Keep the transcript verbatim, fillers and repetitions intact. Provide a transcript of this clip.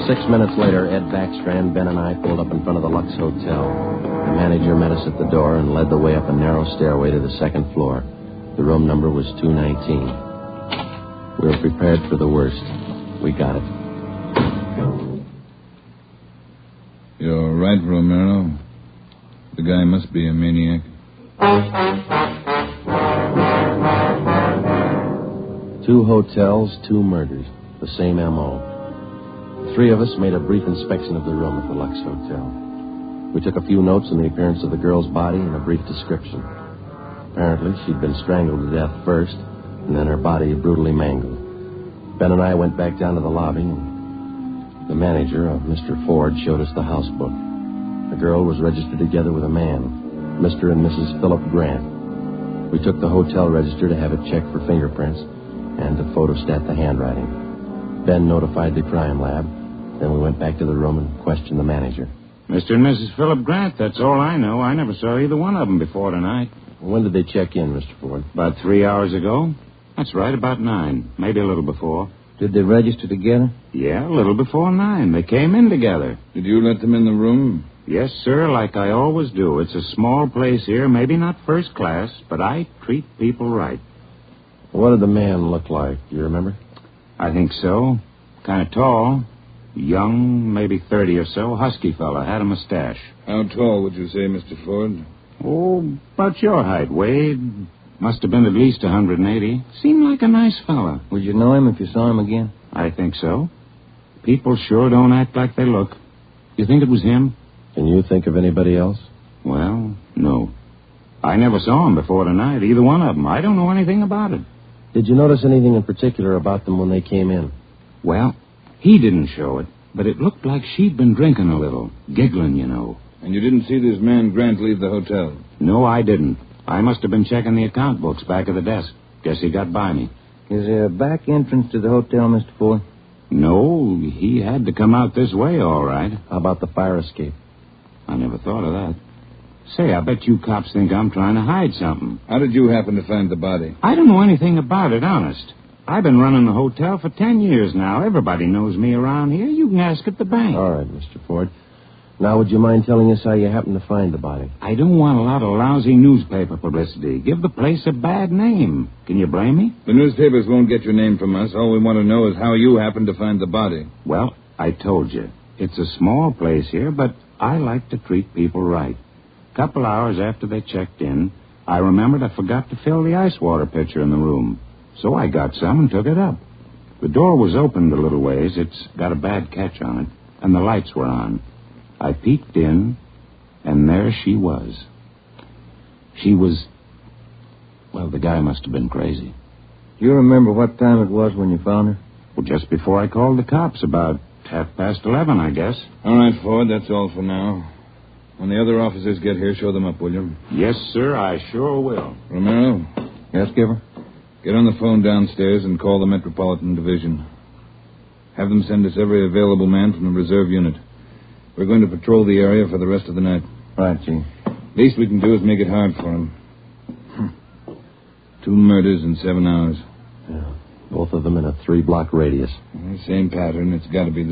Six minutes later, Ed Backstrand, Ben, and I pulled up in front of the Lux Hotel. The manager met us at the door and led the way up a narrow stairway to the second floor. The room number was two nineteen. We were prepared for the worst. We got it. You're right, Romero. The guy must be a maniac. Two hotels, two murders. The same M O. Three of us made a brief inspection of the room at the Lux Hotel. We took a few notes on the appearance of the girl's body and a brief description. Apparently, she'd been strangled to death first, and then her body brutally mangled. Ben and I went back down to the lobby, and the manager, uh, Mister Ford, showed us the house book. The girl was registered together with a man, Mister and Missus Philip Grant. We took the hotel register to have it checked for fingerprints and to photostat the handwriting. Ben notified the crime lab. Then we went back to the room and questioned the manager. Mister and Missus Philip Grant, that's all I know. I never saw either one of them before tonight. When did they check in, Mister Ford? About three hours ago. That's right, about nine. Maybe a little before. Did they register together? Yeah, a little before nine. They came in together. Did you let them in the room? Yes, sir, like I always do. It's a small place here, maybe not first class, but I treat people right. What did the man look like? Do you remember? I think so. Kind of tall. Young, maybe thirty or so. Husky fella. Had a mustache. How tall would you say, Mister Ford? Oh, about your height, Wade. Must have been at least one hundred eighty. Seemed like a nice fella. Would you know him if you saw him again? I think so. People sure don't act like they look. You think it was him? Can you think of anybody else? Well, no. I never saw him before tonight, either one of them. I don't know anything about it. Did you notice anything in particular about them when they came in? Well, he didn't show it, but it looked like she'd been drinking a little. Giggling, you know. And you didn't see this man Grant leave the hotel? No, I didn't. I must have been checking the account books back of the desk. Guess he got by me. Is there a back entrance to the hotel, Mister Ford? No, he had to come out this way, all right. How about the fire escape? I never thought of that. Say, I bet you cops think I'm trying to hide something. How did you happen to find the body? I don't know anything about it, honest. I've been running the hotel for ten years now. Everybody knows me around here. You can ask at the bank. All right, Mister Ford. Now, would you mind telling us how you happened to find the body? I don't want a lot of lousy newspaper publicity. Give the place a bad name. Can you blame me? The newspapers won't get your name from us. All we want to know is how you happened to find the body. Well, I told you. It's a small place here, but I like to treat people right. A couple hours after they checked in, I remembered I forgot to fill the ice water pitcher in the room. So I got some and took it up. The door was opened a little ways. It's got a bad catch on it, and the lights were on. I peeked in, and there she was. She was... Well, the guy must have been crazy. Do you remember what time it was when you found her? Well, just before I called the cops, about half past eleven, I guess. All right, Ford, that's all for now. When the other officers get here, show them up, will you? Yes, sir, I sure will. Romero? Yes, Skipper? Get on the phone downstairs and call the Metropolitan Division. Have them send us every available man from the reserve unit. We're going to patrol the area for the rest of the night. Right, Chief. Least we can do is make it hard for him. Two murders in seven hours. Yeah, both of them in a three-block radius. Same pattern. It's got to be the